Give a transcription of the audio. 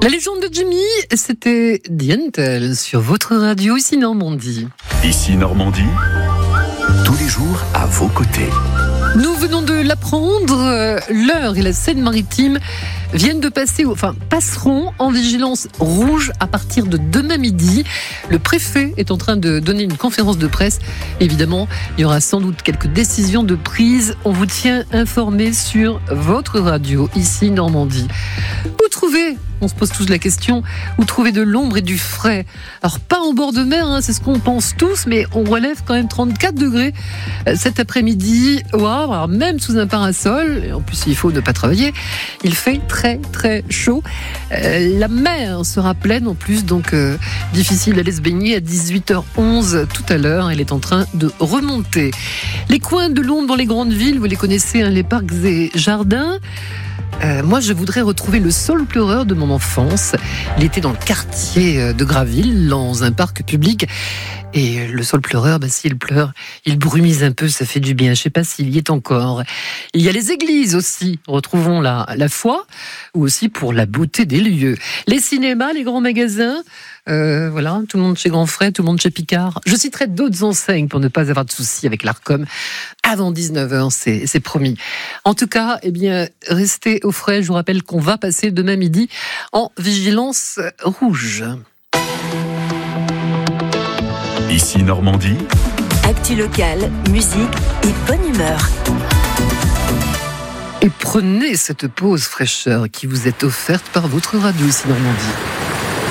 La légende de Jimmy, c'était Dientel sur votre radio ici Normandie. Ici Normandie, tous les jours à vos côtés. Nous venons de l'apprendre, l'Eure et la Seine-Maritime viennent de passer, passeront en vigilance rouge à partir de demain midi. Le préfet est en train de donner une conférence de presse. Évidemment, il y aura sans doute quelques décisions de prise. On vous tient informé sur votre radio, ici Normandie. Où trouver, on se pose tous la question, où trouver de l'ombre et du frais? Alors pas en bord de mer, c'est ce qu'on pense tous, mais on relève quand même 34 degrés cet après-midi. Wow, alors même sous un parasol, et en plus il faut ne pas travailler, il fait très très chaud. La mer sera pleine en plus, donc difficile d'aller se baigner à 18h11 tout à l'heure. Elle est en train de remonter. Les coins de l'ombre dans les grandes villes, vous les connaissez, les parcs et jardins. Moi, je voudrais retrouver le saule pleureur de mon enfance. Il était dans le quartier de Graville, dans un parc public. Et le saule pleureur, s'il pleure, il brumise un peu, ça fait du bien. Je ne sais pas s'il y est encore. Il y a les églises aussi. Retrouvons la foi, ou aussi pour la beauté des lieux. Les cinémas, les grands magasins. Voilà, tout le monde chez Grand Frais, tout le monde chez Picard. Je citerai d'autres enseignes pour ne pas avoir de soucis avec l'Arcom. Avant 19h, c'est promis. En tout cas, restez au frais. Je vous rappelle qu'on va passer demain midi en vigilance rouge. Ici Normandie. Actu locale, musique et bonne humeur. Et prenez cette pause fraîcheur qui vous est offerte par votre radio ici Normandie.